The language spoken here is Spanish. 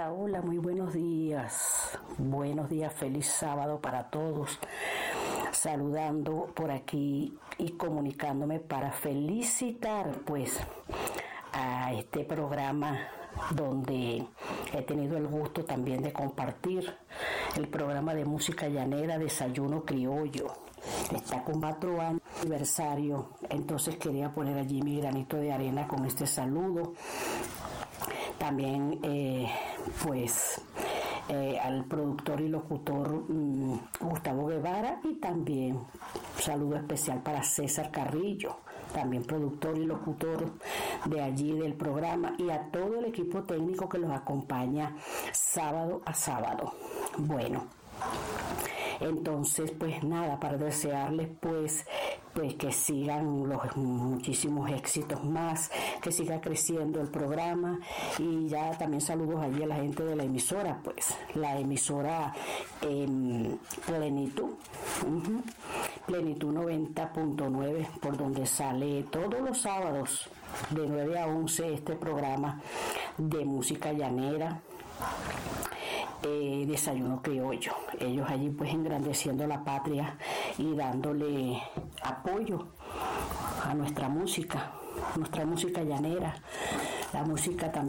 Hola, hola, muy buenos días. Buenos días, feliz sábado para todos. Saludando por aquí y comunicándome para felicitar pues a este programa donde he tenido el gusto también de compartir el programa de música llanera Desayuno Criollo. Está con 4 años de aniversario, entonces quería poner allí mi granito de arena con este saludo. También al productor y locutor Gustavo Guevara, y también un saludo especial para César Carrillo, también productor y locutor de allí del programa, y a todo el equipo técnico que los acompaña sábado a sábado. Bueno, entonces pues nada, para desearles pues que sigan los muchísimos éxitos más, que siga creciendo el programa, y ya también saludos allí a la gente de la emisora, pues la emisora Plenitud, Plenitud 90.9, por donde sale todos los sábados de 9 a 11 este programa de música llanera, Desayuno Criollo. Ellos allí pues engrandeciendo la patria y dándole apoyo a nuestra música llanera, la música también